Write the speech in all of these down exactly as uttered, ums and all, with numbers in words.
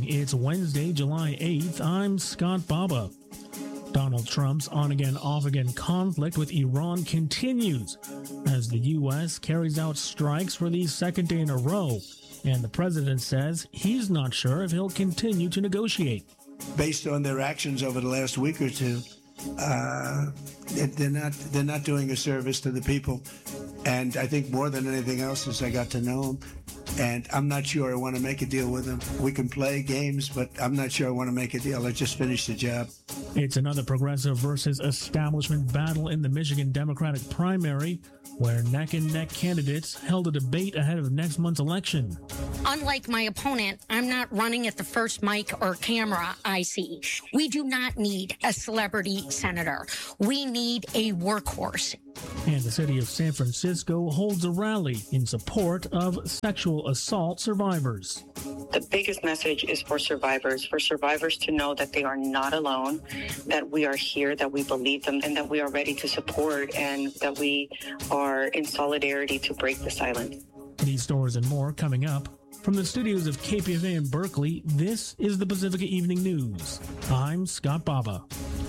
It's Wednesday, July eighth. I'm Scott Baba. Donald Trump's on-again, off-again conflict with Iran continues as the U S carries out strikes for the second day in a row, and the president says he's not sure if he'll continue to negotiate. Based on their actions over the last week or two, uh, they're not they're not doing a service to the people. And I think more than anything else is I got to know them. And I'm not sure I want to make a deal with them. We can play games, but I'm not sure I want to make a deal. I just finished the job. It's another progressive versus establishment battle in the Michigan Democratic primary, where neck-and-neck candidates held a debate ahead of next month's election. Unlike my opponent, I'm not running at the first mic or camera I see. We do not need a celebrity senator. We need a workhorse. And the city of San Francisco holds a rally in support of sexual assault survivors. The biggest message is for survivors, for survivors to know that they are not alone, that we are here, that we believe them, and that we are ready to support, and that we are in solidarity to break the silence. These stories and more coming up. From the studios of K P F A in Berkeley, this is the Pacifica Evening News. I'm Scott Baba.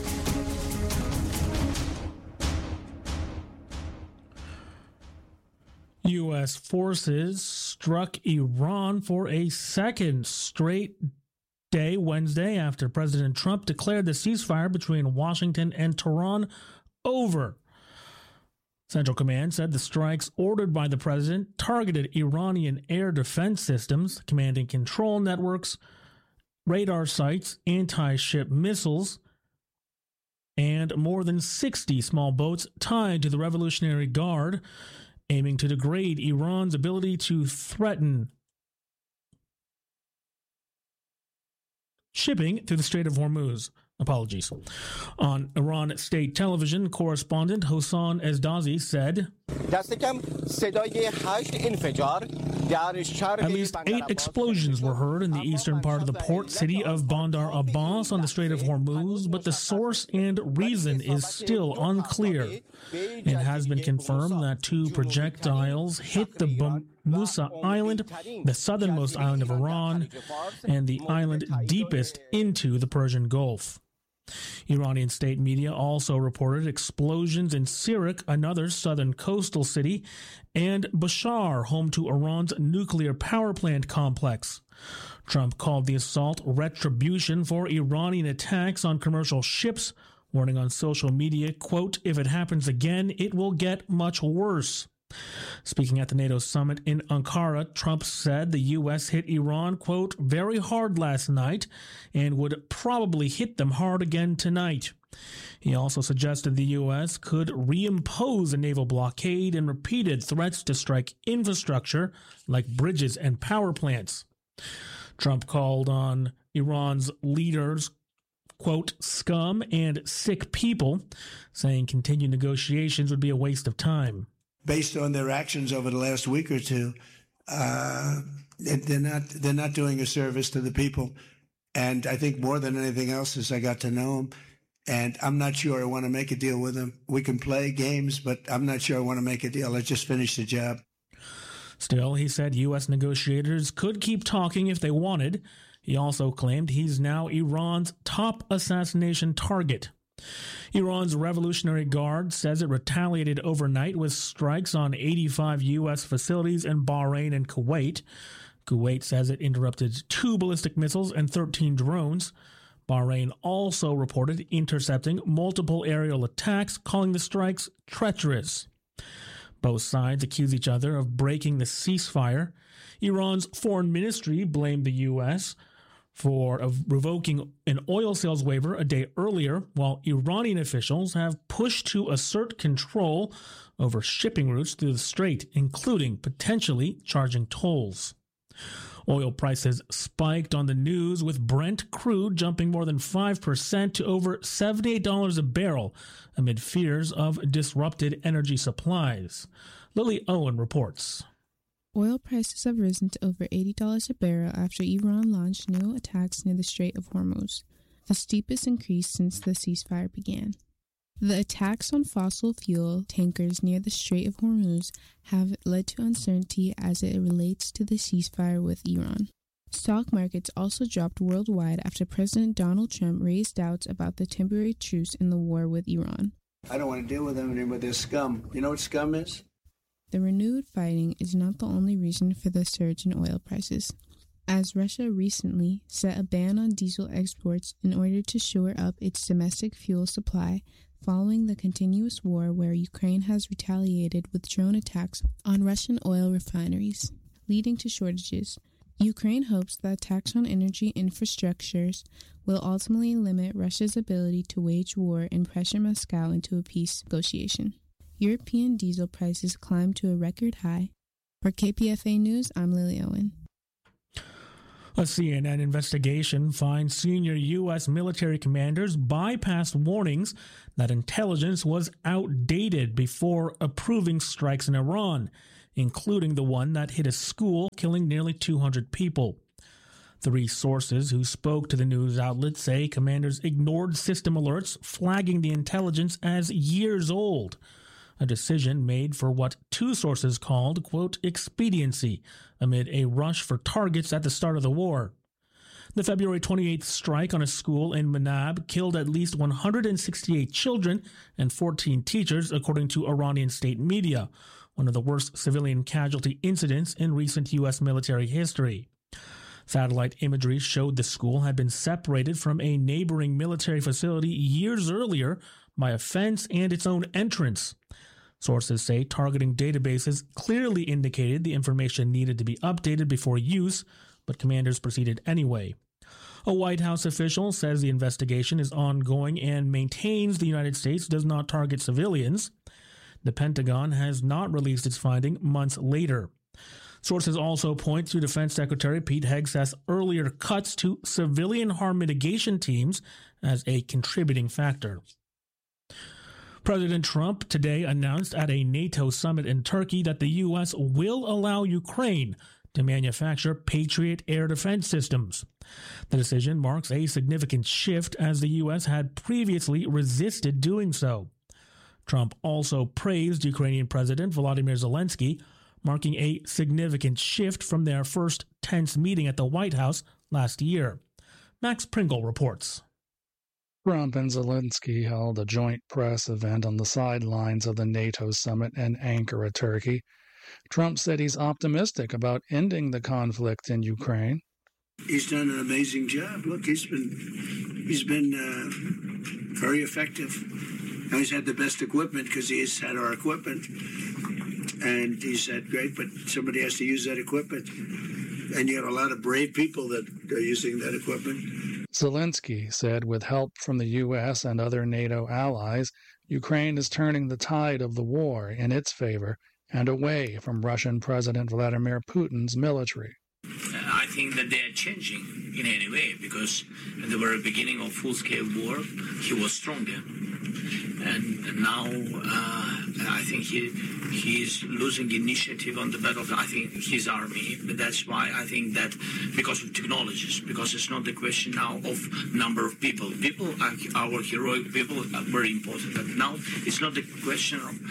U S forces struck Iran for a second straight day Wednesday after President Trump declared the ceasefire between Washington and Tehran over. Central Command said the strikes ordered by the president targeted Iranian air defense systems, command and control networks, radar sites, anti-ship missiles, and more than sixty small boats tied to the Revolutionary Guard, aiming to degrade Iran's ability to threaten shipping through the Strait of Hormuz. Apologies. On Iran state television, correspondent Hossein Ezdazi said, at least eight explosions were heard in the eastern part of the port city of Bandar Abbas on the Strait of Hormuz, but the source and reason is still unclear. It has been confirmed that two projectiles hit the Bum- Musa Island, the southernmost island of Iran, and the island deepest into the Persian Gulf. Iranian state media also reported explosions in Sirak, another southern coastal city, and Bashar, home to Iran's nuclear power plant complex. Trump called the assault retribution for Iranian attacks on commercial ships, warning on social media, quote, if it happens again, it will get much worse. Speaking at the NATO summit in Ankara, Trump said the U S hit Iran, quote, very hard last night and would probably hit them hard again tonight. He also suggested the U S could reimpose a naval blockade and repeated threats to strike infrastructure like bridges and power plants. Trump called on Iran's leaders, quote, scum and sick people, saying continued negotiations would be a waste of time. Based on their actions over the last week or two, uh, they're not they're not doing a service to the people. And I think more than anything else is I got to know them. And I'm not sure I want to make a deal with them. We can play games, but I'm not sure I want to make a deal. I just finished the job. Still, he said U S negotiators could keep talking if they wanted. He also claimed he's now Iran's top assassination target. Iran's Revolutionary Guard says it retaliated overnight with strikes on eighty-five U S facilities in Bahrain and Kuwait. Kuwait says it interrupted two ballistic missiles and thirteen drones. Bahrain also reported intercepting multiple aerial attacks, calling the strikes treacherous. Both sides accuse each other of breaking the ceasefire. Iran's foreign ministry blamed the U S for of revoking an oil sales waiver a day earlier, while Iranian officials have pushed to assert control over shipping routes through the strait, including potentially charging tolls. Oil prices spiked on the news, with Brent crude jumping more than five percent to over seventy-eight dollars a barrel amid fears of disrupted energy supplies. Lily Owen reports. Oil prices have risen to over eighty dollars a barrel after Iran launched new attacks near the Strait of Hormuz, the steepest increase since the ceasefire began. The attacks on fossil fuel tankers near the Strait of Hormuz have led to uncertainty as it relates to the ceasefire with Iran. Stock markets also dropped worldwide after President Donald Trump raised doubts about the temporary truce in the war with Iran. I don't want to deal with them anymore. They're scum. You know what scum is? The renewed fighting is not the only reason for the surge in oil prices, as Russia recently set a ban on diesel exports in order to shore up its domestic fuel supply following the continuous war where Ukraine has retaliated with drone attacks on Russian oil refineries, leading to shortages. Ukraine hopes that attacks on energy infrastructures will ultimately limit Russia's ability to wage war and pressure Moscow into a peace negotiation. European diesel prices climbed to a record high. For K P F A News, I'm Lily Owen. A C N N investigation finds senior U S military commanders bypassed warnings that intelligence was outdated before approving strikes in Iran, including the one that hit a school, killing nearly two hundred people. Three sources who spoke to the news outlet say commanders ignored system alerts flagging the intelligence as years old, a decision made for what two sources called, quote, expediency, amid a rush for targets at the start of the war. The February twenty-eighth strike on a school in Manab killed at least one hundred sixty-eight children and fourteen teachers, according to Iranian state media, one of the worst civilian casualty incidents in recent U S military history. Satellite imagery showed the school had been separated from a neighboring military facility years earlier by a fence and its own entrance. Sources say targeting databases clearly indicated the information needed to be updated before use, but commanders proceeded anyway. A White House official says the investigation is ongoing and maintains the United States does not target civilians. The Pentagon has not released its finding months later. Sources also point to Defense Secretary Pete Hegseth's earlier cuts to civilian harm mitigation teams as a contributing factor. President Trump today announced at a NATO summit in Turkey that the U S will allow Ukraine to manufacture Patriot air defense systems. The decision marks a significant shift as the U S had previously resisted doing so. Trump also praised Ukrainian President Volodymyr Zelensky, marking a significant shift from their first tense meeting at the White House last year. Max Pringle reports. Trump and Zelensky held a joint press event on the sidelines of the NATO summit in Ankara, Turkey. Trump said he's optimistic about ending the conflict in Ukraine. He's done an amazing job. Look, he's been he's been uh, very effective. Now he's had the best equipment because he's had our equipment. And he said, great, but somebody has to use that equipment. And you have a lot of brave people that are using that equipment. Zelensky said with help from the U S and other NATO allies, Ukraine is turning the tide of the war in its favor and away from Russian President Vladimir Putin's military. I think that they are changing in any way because at the very beginning of full-scale war, he was stronger. And now uh, I think he he is losing initiative on the battlefield. I think his army, but that's why I think that because of technologies, because it's not the question now of number of people. People, are, our heroic people, are very important. But now it's not the question of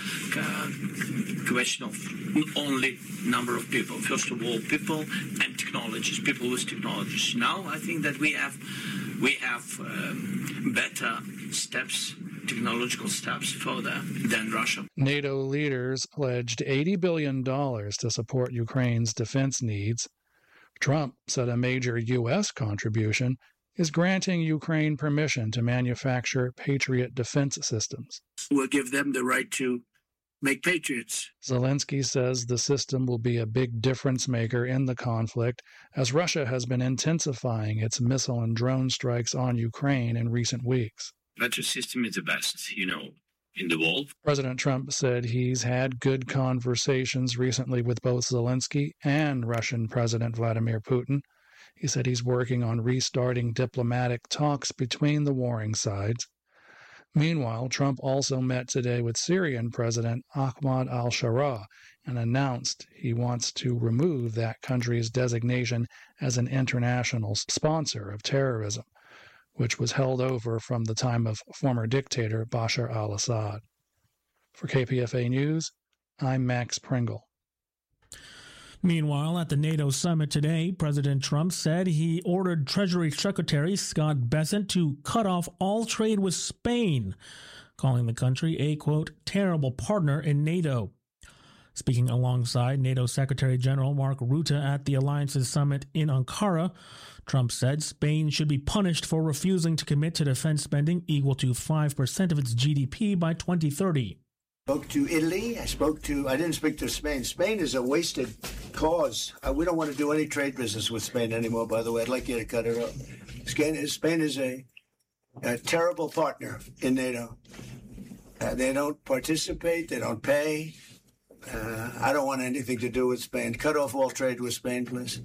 uh, question of only number of people. First of all, people and technologies. People with technologies. Now I think that we have we have um, better steps. Technological steps further than Russia. NATO leaders pledged eighty billion dollars to support Ukraine's defense needs. Trump said a major U S contribution is granting Ukraine permission to manufacture Patriot defense systems. We'll give them the right to make Patriots. Zelensky says the system will be a big difference maker in the conflict, as Russia has been intensifying its missile and drone strikes on Ukraine in recent weeks. Patriot system is the best, you know, in the world. President Trump said he's had good conversations recently with both Zelensky and Russian President Vladimir Putin. He said he's working on restarting diplomatic talks between the warring sides. Meanwhile, Trump also met today with Syrian President Ahmad al-Sharaa and announced he wants to remove that country's designation as an international sponsor of terrorism, which was held over from the time of former dictator Bashar al-Assad. For K P F A News, I'm Max Pringle. Meanwhile, at the NATO summit today, President Trump said he ordered Treasury Secretary Scott Bessent to cut off all trade with Spain, calling the country a, quote, terrible partner in NATO. Speaking alongside NATO Secretary General Mark Rutte at the alliance's summit in Ankara, Trump said Spain should be punished for refusing to commit to defense spending equal to five percent of its G D P by twenty thirty. I spoke to Italy. I spoke to, I didn't speak to Spain. Spain is a wasted cause. Uh, we don't want to do any trade business with Spain anymore, by the way. I'd like you to cut it off. Spain is a, a terrible partner in NATO. Uh, they don't participate. They don't pay. Uh, I don't want anything to do with Spain. Cut off all trade with Spain, please,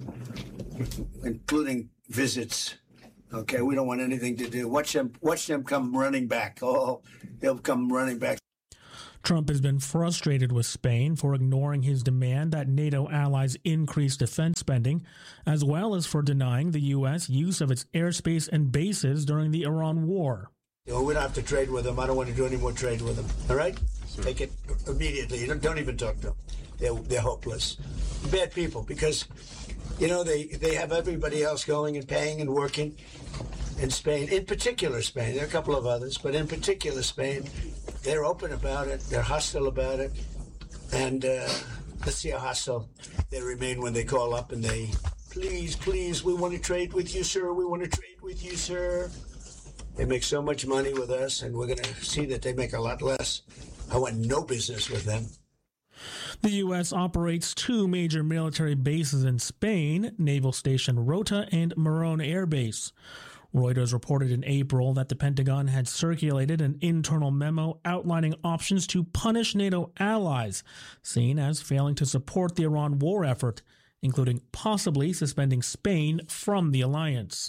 including visits. Okay, we don't want anything to do. Watch them, watch them come running back. Oh, they'll come running back. Trump has been frustrated with Spain for ignoring his demand that NATO allies increase defense spending, as well as for denying the U S use of its airspace and bases during the Iran war. You know, we don't have to trade with them. I don't want to do any more trade with them. All right? Sure. Take it immediately. You don't, don't even talk to them. They're, they're hopeless. Bad people, because, you know, they, they have everybody else going and paying and working in Spain, in particular Spain. There are a couple of others, but in particular Spain. They're open about it. They're hostile about it. And uh, let's see how hostile they remain when they call up and they, please, please, we want to trade with you, sir. We want to trade with you, sir. They make so much money with us, and we're going to see that they make a lot less. I want no business with them. The U S operates two major military bases in Spain, Naval Station Rota and Morón Air Base. Reuters reported in April that the Pentagon had circulated an internal memo outlining options to punish NATO allies, seen as failing to support the Iran war effort, including possibly suspending Spain from the alliance.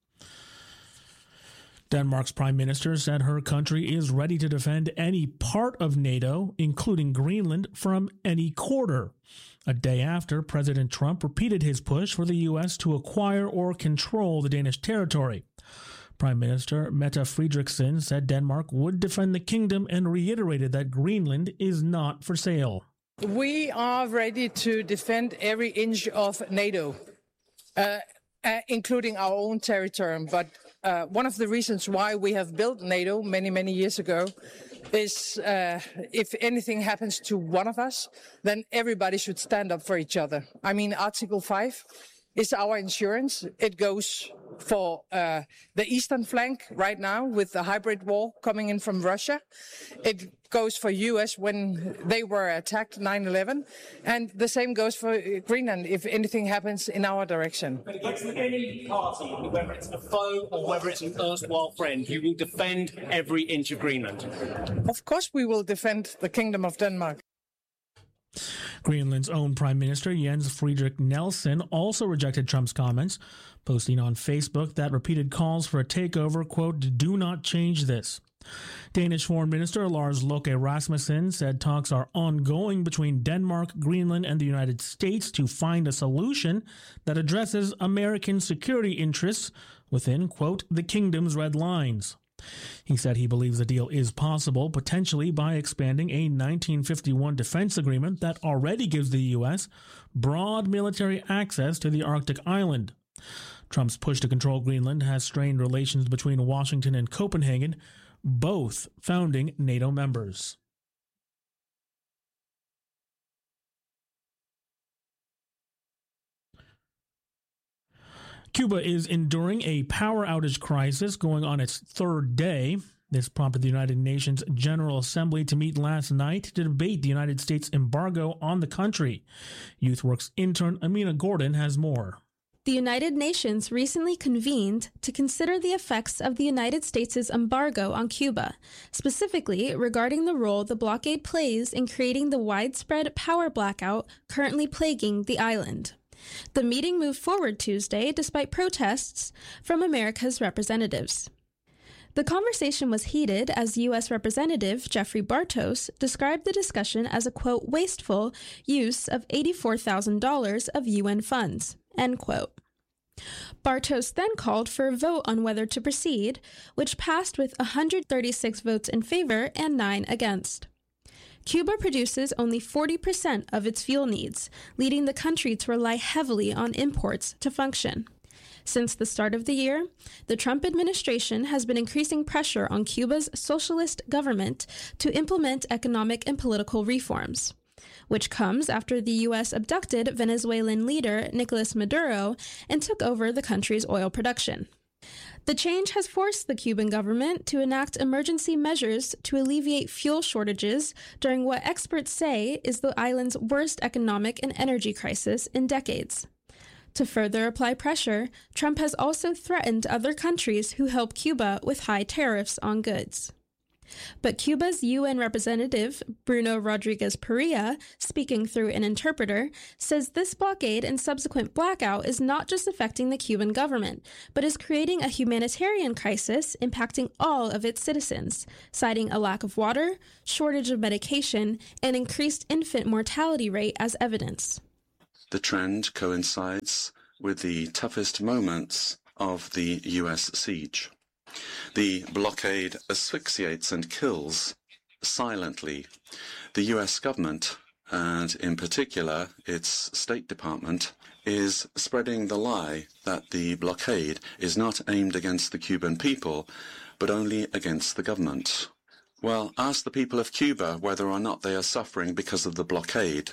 Denmark's prime minister said her country is ready to defend any part of NATO, including Greenland, from any quarter. A day after President Trump repeated his push for the U S to acquire or control the Danish territory. Prime Minister Mette Frederiksen said Denmark would defend the kingdom and reiterated that Greenland is not for sale. We are ready to defend every inch of NATO, uh, uh, including our own territory. But uh, one of the reasons why we have built NATO many, many years ago is uh, if anything happens to one of us, then everybody should stand up for each other. I mean, Article five is our insurance. It goes for uh, the eastern flank right now with the hybrid war coming in from Russia. It goes for U S when they were attacked nine eleven. And the same goes for Greenland if anything happens in our direction. But against any party, whether it's a foe or whether it's an erstwhile friend, you will defend every inch of Greenland. Of course we will defend the Kingdom of Denmark. Greenland's own Prime Minister Jens Frederik Nelson also rejected Trump's comments, posting on Facebook that repeated calls for a takeover, quote, do not change this. Danish Foreign Minister Lars Løkke Rasmussen said talks are ongoing between Denmark, Greenland, and the United States to find a solution that addresses American security interests within, quote, the kingdom's red lines. He said he believes the deal is possible, potentially by expanding a nineteen fifty-one defense agreement that already gives the U S broad military access to the Arctic island. Trump's push to control Greenland has strained relations between Washington and Copenhagen, both founding NATO members. Cuba is enduring a power outage crisis going on its third day. This prompted the United Nations General Assembly to meet last night to debate the United States embargo on the country. YouthWorks intern Amina Gordon has more. The United Nations recently convened to consider the effects of the United States' embargo on Cuba, specifically regarding the role the blockade plays in creating the widespread power blackout currently plaguing the island. The meeting moved forward Tuesday despite protests from America's representatives. The conversation was heated as U S Representative Jeffrey Bartos described the discussion as a, quote, wasteful use of eighty-four thousand dollars of U N funds, end quote. Bartos then called for a vote on whether to proceed, which passed with one hundred thirty-six votes in favor and nine against. Cuba produces only forty percent of its fuel needs, leading the country to rely heavily on imports to function. Since the start of the year, the Trump administration has been increasing pressure on Cuba's socialist government to implement economic and political reforms, which comes after the U S abducted Venezuelan leader Nicolas Maduro and took over the country's oil production. The change has forced the Cuban government to enact emergency measures to alleviate fuel shortages during what experts say is the island's worst economic and energy crisis in decades. To further apply pressure, Trump has also threatened other countries who help Cuba with high tariffs on goods. But Cuba's U N representative, Bruno Rodriguez Perea, speaking through an interpreter, says this blockade and subsequent blackout is not just affecting the Cuban government, but is creating a humanitarian crisis impacting all of its citizens, citing a lack of water, shortage of medication, and increased infant mortality rate as evidence. The trend coincides with the toughest moments of the U S siege. The blockade asphyxiates and kills silently. The U S government, and in particular its State Department, is spreading the lie that the blockade is not aimed against the Cuban people, but only against the government. Well, ask the people of Cuba whether or not they are suffering because of the blockade.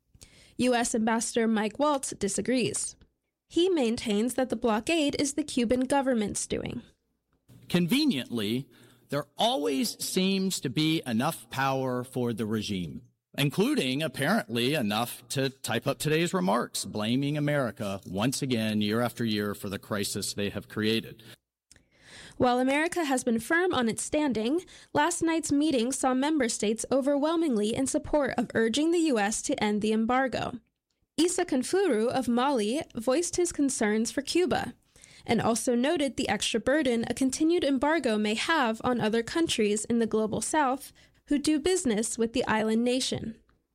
U S Ambassador Mike Waltz disagrees. He maintains that the blockade is the Cuban government's doing. Conveniently, there always seems to be enough power for the regime, including, apparently, enough to type up today's remarks, blaming America once again, year after year, for the crisis they have created. While America has been firm on its standing, last night's meeting saw member states overwhelmingly in support of urging the U S to end the embargo. Issa Kanfuru of Mali voiced his concerns for Cuba, and also noted the extra burden a continued embargo may have on other countries in the global south who do business with the island nation.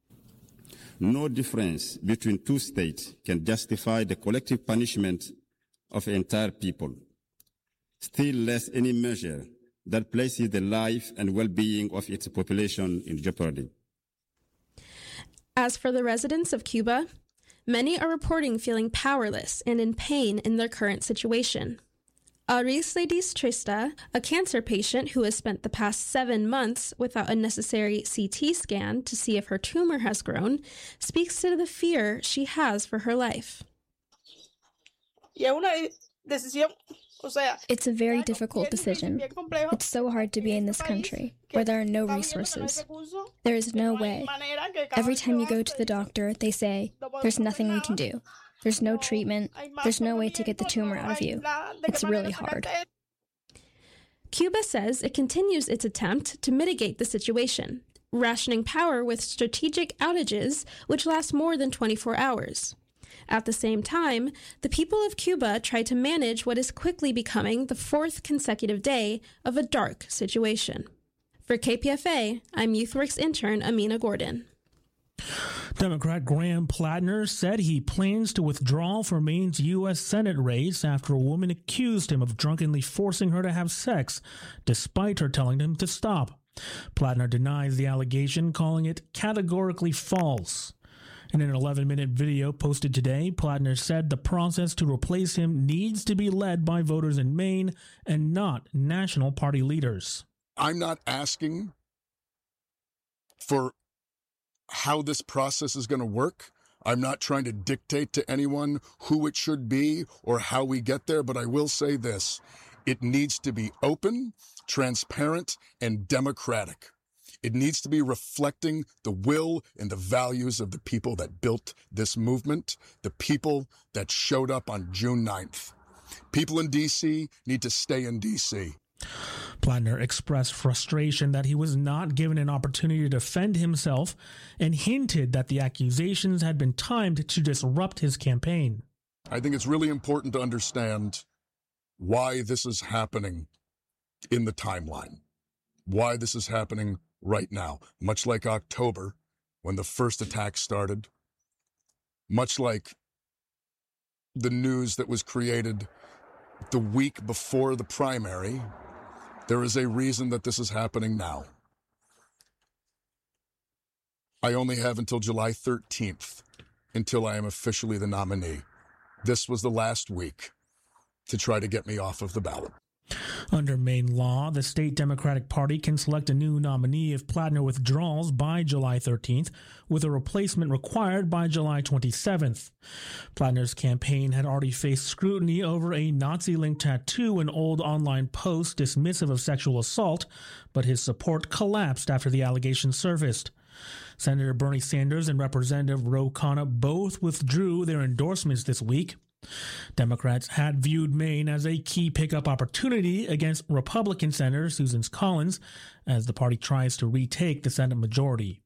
No difference between two states can justify the collective punishment of entire people, still less any measure that places the life and well-being of its population in jeopardy. As for the residents of Cuba, many are reporting feeling powerless and in pain in their current situation. Arisledis Trista, a cancer patient who has spent the past seven months without a necessary C T scan to see if her tumor has grown, speaks to the fear she has for her life. It's a very difficult decision. It's so hard to be in this country, where there are no resources. There is no way. Every time you go to the doctor, they say, there's nothing we can do. There's no treatment. There's no way to get the tumor out of you. It's really hard. Cuba says it continues its attempt to mitigate the situation, rationing power with strategic outages which last more than twenty-four hours. At the same time, the people of Cuba try to manage what is quickly becoming the fourth consecutive day of a dark situation. For K P F A, I'm YouthWorks intern Amina Gordon. Democrat Graham Platner said he plans to withdraw from Maine's U S Senate race after a woman accused him of drunkenly forcing her to have sex, despite her telling him to stop. Platner denies the allegation, calling it categorically false. In an eleven-minute video posted today, Platner said the process to replace him needs to be led by voters in Maine and not national party leaders. I'm not asking for how this process is going to work. I'm not trying to dictate to anyone who it should be or how we get there, but I will say this. It needs to be open, transparent, and democratic. It needs to be reflecting the will and the values of the people that built this movement, the people that showed up on June ninth. People in D C need to stay in D C. Platner expressed frustration that he was not given an opportunity to defend himself and hinted that the accusations had been timed to disrupt his campaign. I think it's really important to understand why this is happening in the timeline, why this is happening right now, much like October, when the first attack started, much like the news that was created the week before the primary. There is a reason that this is happening now. I only have until July thirteenth until I am officially the nominee. This was the last week to try to get me off of the ballot. Under Maine law, the state Democratic Party can select a new nominee if Plattner withdraws by July thirteenth, with a replacement required by July twenty-seventh. Plattner's campaign had already faced scrutiny over a Nazi-linked tattoo and old online post dismissive of sexual assault, but his support collapsed after the allegations surfaced. Senator Bernie Sanders and Representative Ro Khanna both withdrew their endorsements this week. Democrats had viewed Maine as a key pickup opportunity against Republican Senator Susan Collins as the party tries to retake the Senate majority.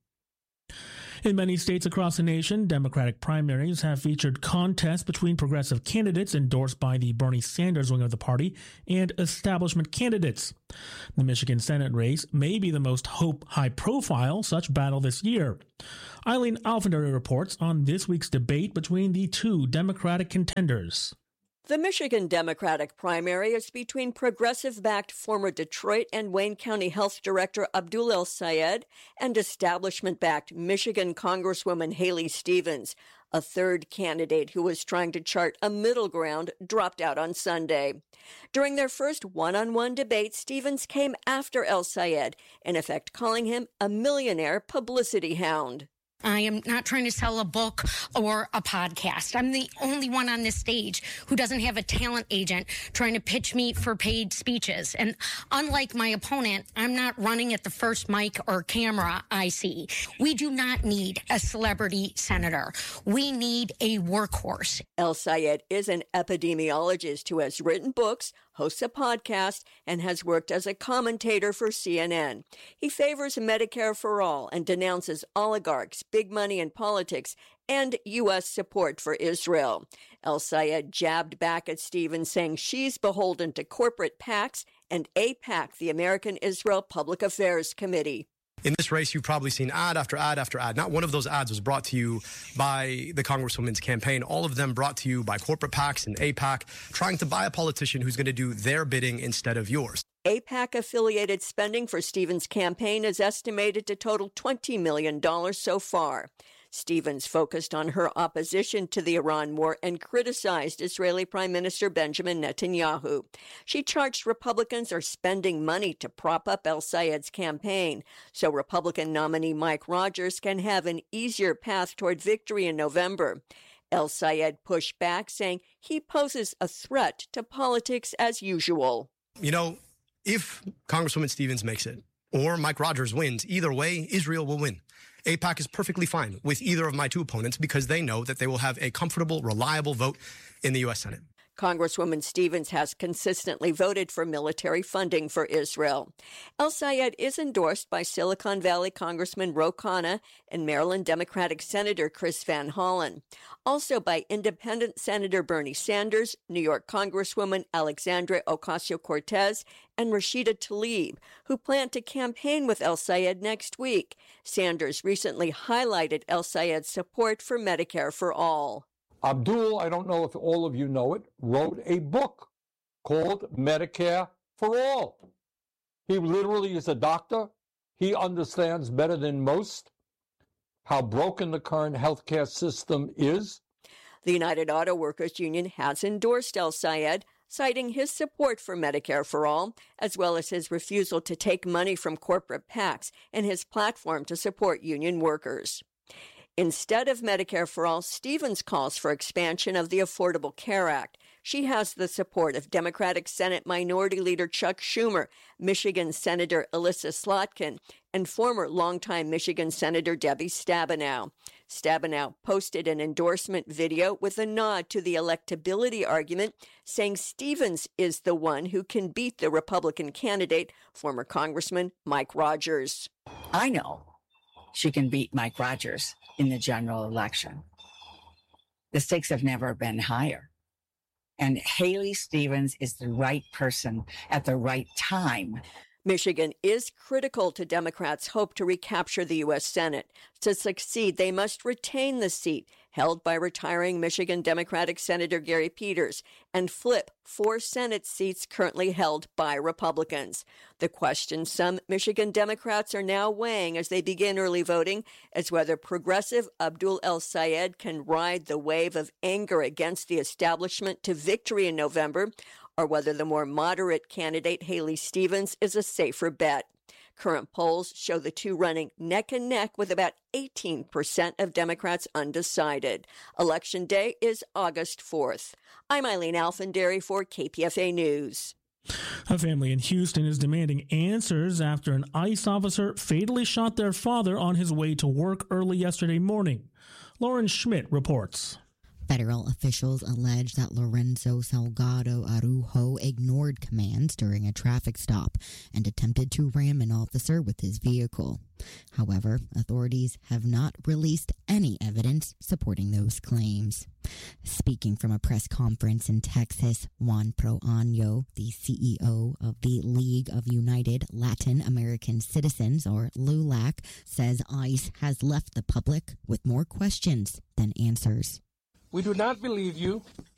In many states across the nation, Democratic primaries have featured contests between progressive candidates endorsed by the Bernie Sanders wing of the party and establishment candidates. The Michigan Senate race may be the most hope high-profile such battle this year. Eileen Alfenderry reports on this week's debate between the two Democratic contenders. The Michigan Democratic primary is between progressive-backed former Detroit and Wayne County Health Director Abdul El-Sayed and establishment-backed Michigan Congresswoman Haley Stevens. A third candidate who was trying to chart a middle ground dropped out on Sunday. During their first one-on-one debate, Stevens came after El-Sayed, in effect calling him a millionaire publicity hound. I am not trying to sell a book or a podcast. I'm the only one on this stage who doesn't have a talent agent trying to pitch me for paid speeches. And unlike my opponent, I'm not running at the first mic or camera I see. We do not need a celebrity senator. We need a workhorse. El-Sayed is an epidemiologist who has written books, hosts a podcast, and has worked as a commentator for C N N. He favors Medicare for all and denounces oligarchs, big money in politics, and U S support for Israel. El-Sayed jabbed back at Stevens, saying she's beholden to corporate PACs and AIPAC, the American Israel Public Affairs Committee. In this race, you've probably seen ad after ad after ad. Not one of those ads was brought to you by the Congresswoman's campaign. All of them brought to you by corporate PACs and AIPAC, trying to buy a politician who's going to do their bidding instead of yours. AIPAC-affiliated spending for Stevens' campaign is estimated to total twenty million dollars so far. Stevens focused on her opposition to the Iran war and criticized Israeli Prime Minister Benjamin Netanyahu. She charged Republicans are spending money to prop up El-Sayed's campaign, so Republican nominee Mike Rogers can have an easier path toward victory in November. El-Sayed pushed back, saying he poses a threat to politics as usual. You know, if Congresswoman Stevens makes it or Mike Rogers wins, either way, Israel will win. AIPAC is perfectly fine with either of my two opponents because they know that they will have a comfortable, reliable vote in the U S Senate. Congresswoman Stevens has consistently voted for military funding for Israel. El-Sayed is endorsed by Silicon Valley Congressman Ro Khanna and Maryland Democratic Senator Chris Van Hollen. Also by Independent Senator Bernie Sanders, New York Congresswoman Alexandria Ocasio-Cortez, and Rashida Tlaib, who plan to campaign with El-Sayed next week. Sanders recently highlighted El-Sayed's support for Medicare for All. Abdul, I don't know if all of you know it, wrote a book called Medicare for All. He literally is a doctor. He understands better than most how broken the current healthcare system is. The United Auto Workers Union has endorsed El-Sayed, citing his support for Medicare for All, as well as his refusal to take money from corporate PACs and his platform to support union workers. Instead of Medicare for All, Stevens calls for expansion of the Affordable Care Act. She has the support of Democratic Senate Minority Leader Chuck Schumer, Michigan Senator Elissa Slotkin, and former longtime Michigan Senator Debbie Stabenow. Stabenow posted an endorsement video with a nod to the electability argument, saying Stevens is the one who can beat the Republican candidate, former Congressman Mike Rogers. I know she can beat Mike Rogers in the general election. The stakes have never been higher. And Haley Stevens is the right person at the right time. Michigan is critical to Democrats' hope to recapture the U S Senate. To succeed, they must retain the seat held by retiring Michigan Democratic Senator Gary Peters and flip four Senate seats currently held by Republicans. The question some Michigan Democrats are now weighing as they begin early voting is whether progressive Abdul El-Sayed can ride the wave of anger against the establishment to victory in November, or whether the more moderate candidate Haley Stevens is a safer bet. Current polls show the two running neck and neck with about eighteen percent of Democrats undecided. Election Day is August fourth. I'm Eileen Alfandary for K P F A News. A family in Houston is demanding answers after an ICE officer fatally shot their father on his way to work early yesterday morning. Lauren Schmidt reports. Federal officials allege that Lorenzo Salgado Arujo ignored commands during a traffic stop and attempted to ram an officer with his vehicle. However, authorities have not released any evidence supporting those claims. Speaking from a press conference in Texas, Juan Proaño, the C E O of the League of United Latin American Citizens, or LULAC, says ICE has left the public with more questions than answers. We do not believe you